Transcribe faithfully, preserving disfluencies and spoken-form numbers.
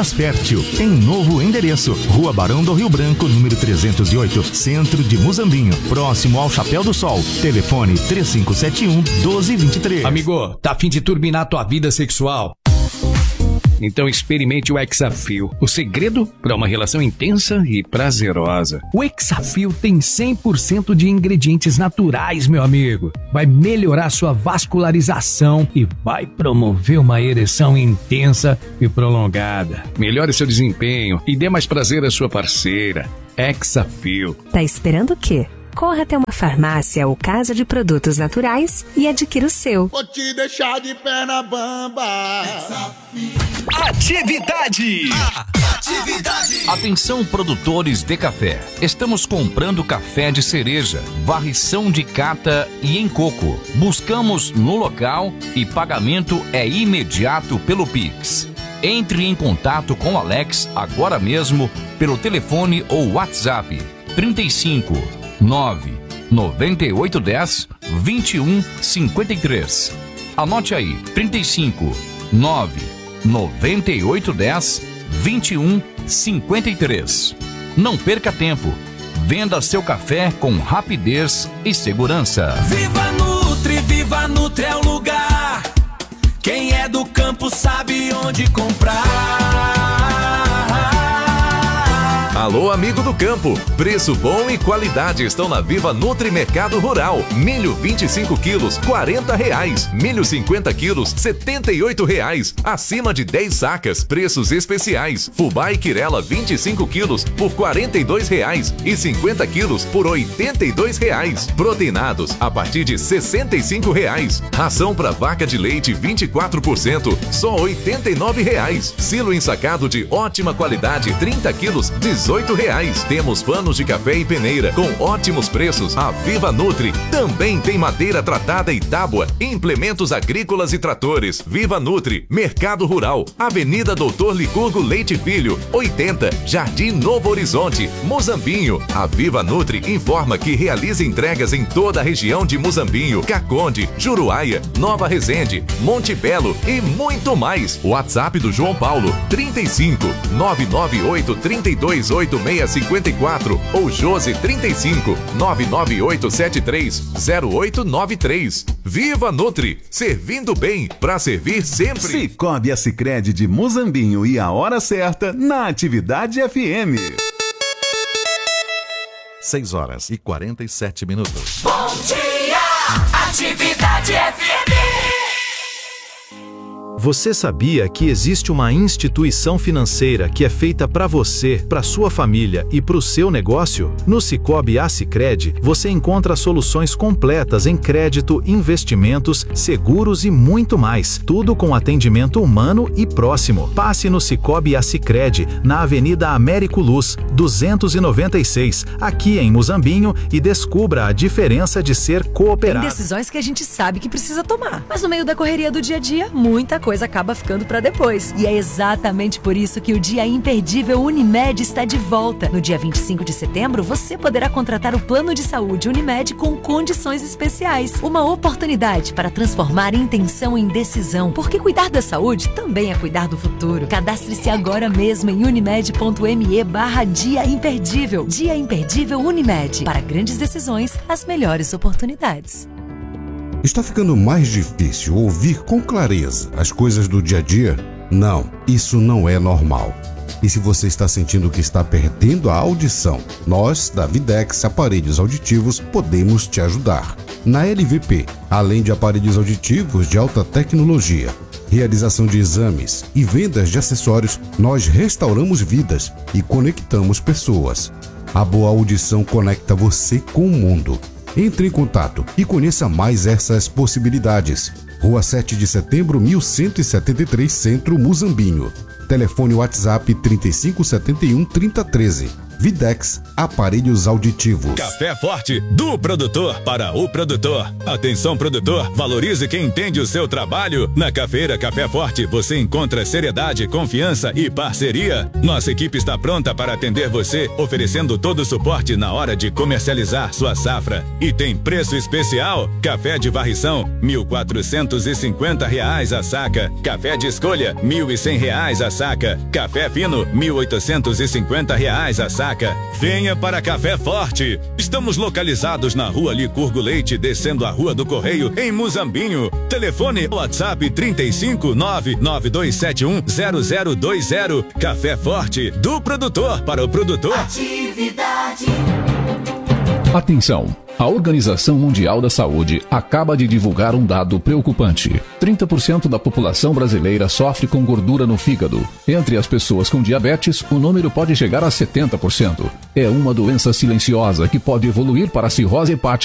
mais fértil, em novo endereço. Rua Barão do Rio Branco, número trezentos e oito, centro de Muzambinho, próximo ao Chapéu do Sol. Telefone três cinco sete um, um dois dois três. Amigo, tá a fim de turbinar tua vida sexual? Então experimente o Hexafil, o segredo para uma relação intensa e prazerosa. O Hexafil tem cem por cento de ingredientes naturais, meu amigo. Vai melhorar sua vascularização e vai promover uma ereção intensa e prolongada. Melhore seu desempenho e dê mais prazer à sua parceira. Hexafil. Tá esperando o quê? Corra até uma farmácia ou casa de produtos naturais e adquira o seu. Vou te deixar de perna bamba. Atividade. Atividade. Atenção, produtores de café. Estamos comprando café de cereja, varrição de cata e em coco. Buscamos no local e pagamento é imediato pelo Pix. Entre em contato com o Alex agora mesmo pelo telefone ou WhatsApp trinta e cinco, nove, noventa e oito, dez, vinte e um, cinquenta e três. Anote aí, trinta e cinco, nove, noventa e oito, dez, vinte e um, cinquenta e três. Não perca tempo. Venda seu café com rapidez e segurança. Viva Nutri, Viva Nutri é o lugar. Quem é do campo sabe onde comprar. Alô, amigo do campo, preço bom e qualidade estão na Viva Nutri Mercado Rural. Milho vinte e cinco quilos, quarenta reais. Milho cinquenta quilos, setenta e oito reais. Acima de dez sacas, preços especiais. Fubá e Quirela vinte e cinco quilos por quarenta e dois reais e cinquenta quilos por oitenta e dois reais. Proteinados a partir de sessenta e cinco reais. Ração para vaca de leite vinte e quatro por cento, só oitenta e nove reais. Silo ensacado de ótima qualidade trinta quilos, dezoito reais. Temos panos de café e peneira com ótimos preços. A Viva Nutri também tem madeira tratada e tábua, implementos agrícolas e tratores. Viva Nutri, Mercado Rural, Avenida Doutor Licurgo Leite Filho, oitenta, Jardim Novo Horizonte, Muzambinho. A Viva Nutri informa que realiza entregas em toda a região de Muzambinho, Caconde, Juruáia, Nova Resende, Monte Belo e muito mais. WhatsApp do João Paulo, trinta e cinco, nove nove oito, trinta e dois, oito seis cinco quatro ou Josi trinta e cinco, nove nove oito sete três, zero oito nove três. Viva Nutri, servindo bem para servir sempre. Cicobi e Sicredi de Muzambinho e a hora certa na Atividade F M. seis horas e quarenta e sete minutos. Bom dia, Atividade F M. Você sabia que existe uma instituição financeira que é feita para você, para sua família e para o seu negócio? No Cicobi Sicredi, você encontra soluções completas em crédito, investimentos, seguros e muito mais. Tudo com atendimento humano e próximo. Passe no Cicobi Sicredi, na Avenida Américo Luz, duzentos e noventa e seis, aqui em Muzambinho, e descubra a diferença de ser cooperado. Tem decisões que a gente sabe que precisa tomar, mas no meio da correria do dia a dia, muita coisa acaba ficando para depois. E é exatamente por isso que o Dia Imperdível Unimed está de volta. No dia vinte e cinco de setembro, você poderá contratar o plano de saúde Unimed com condições especiais. Uma oportunidade para transformar intenção em decisão, porque cuidar da saúde também é cuidar do futuro. Cadastre-se agora mesmo em unimed.me barra Dia Imperdível. Dia Imperdível Unimed. Para grandes decisões, as melhores oportunidades. Está ficando mais difícil ouvir com clareza as coisas do dia a dia? Não, isso não é normal. E se você está sentindo que está perdendo a audição, nós, da Videx Aparelhos Auditivos, podemos te ajudar. Na L V P, além de aparelhos auditivos de alta tecnologia, realização de exames e vendas de acessórios, nós restauramos vidas e conectamos pessoas. A boa audição conecta você com o mundo. Entre em contato e conheça mais essas possibilidades. Rua sete de setembro, mil cento e setenta e três, Centro, Muzambinho. Telefone WhatsApp trinta e cinco, setenta e um, trinta, treze. Videx, aparelhos auditivos. Café Forte, do produtor para o produtor. Atenção, produtor, valorize quem entende o seu trabalho. Na Cafeira Café Forte você encontra seriedade, confiança e parceria. Nossa equipe está pronta para atender você, oferecendo todo o suporte na hora de comercializar sua safra. E tem preço especial: café de varrição, mil quatrocentos e cinquenta reais a saca. Café de escolha, mil e cem reais a saca. Café fino, mil oitocentos e cinquenta reais a saca. Venha para Café Forte. Estamos localizados na Rua Licurgo Leite, descendo a Rua do Correio, em Muzambinho. Telefone WhatsApp trinta e cinco, nove nove dois sete um, zero zero dois zero. Café Forte, do produtor para o produtor. Atividade. Atenção! A Organização Mundial da Saúde acaba de divulgar um dado preocupante. trinta por cento da população brasileira sofre com gordura no fígado. Entre as pessoas com diabetes, o número pode chegar a setenta por cento. É uma doença silenciosa que pode evoluir para cirrose hepática